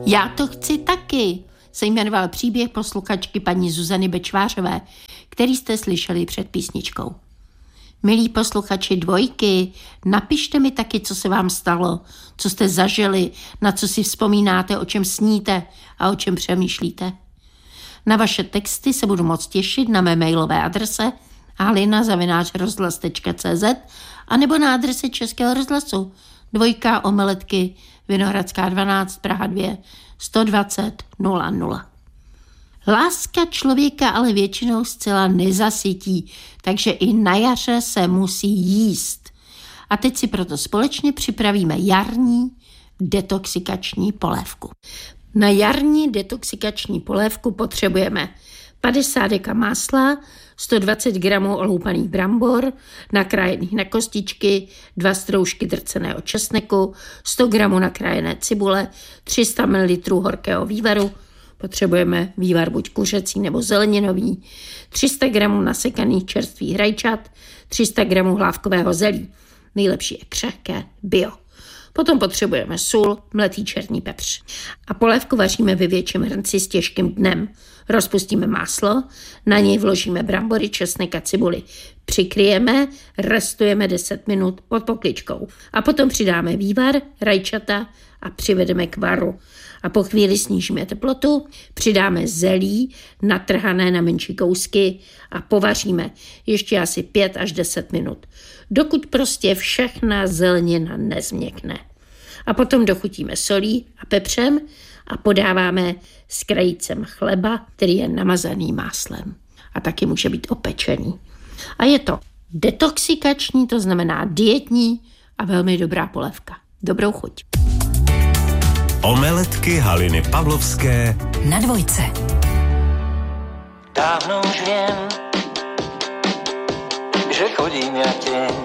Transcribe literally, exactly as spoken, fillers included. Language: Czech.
Já to chci taky, se jmenoval příběh posluchačky paní Zuzany Bečvářové, který jste slyšeli před písničkou. Milí posluchači Dvojky, napište mi taky, co se vám stalo, co jste zažili, na co si vzpomínáte, o čem sníte a o čem přemýšlíte. Na vaše texty se budu moc těšit na mé mailové adrese halina zavináč rozhlas tečka cé zet a nebo na adrese Českého rozhlasu Dvojka Omeletky Vinohradská dvanáct Praha dva sto dvacet nula nula. Láska člověka ale většinou zcela nezasytí, takže i na jaře se musí jíst. A teď si proto společně připravíme jarní detoxikační polévku. Na jarní detoxikační polévku potřebujeme padesát deka másla, sto dvacet gramů oloupaných brambor, nakrájených na kostičky, dva stroužky drceného česneku, sto gramů nakrájené cibule, tři sta mililitrů horkého vývaru, potřebujeme vývar buď kuřecí nebo zeleninový, tři sta gramů nasekaných čerstvých rajčat, tři sta gramů hlávkového zelí. Nejlepší je křehké, bio. Potom potřebujeme sůl, mletý černý pepř. A polévku vaříme ve větším hrnci s těžkým dnem. Rozpustíme máslo, na něj vložíme brambory, česnek a cibuli. Přikryjeme, restujeme deset minut pod pokličkou. A potom přidáme vývar, rajčata a přivedeme k varu. A po chvíli snížíme teplotu, přidáme zelí, natrhané na menší kousky a povaříme ještě asi pět až deset minut, dokud prostě všechna zelenina nezměkne. A potom dochutíme solí a pepřem a podáváme s krajícem chleba, který je namazaný máslem a taky může být opečený. A je to detoxikační, to znamená dietní a velmi dobrá polévka. Dobrou chuť. Omeletky Haliny Pavlovské na Dvojce. Dávno už vím, že chodím jak těň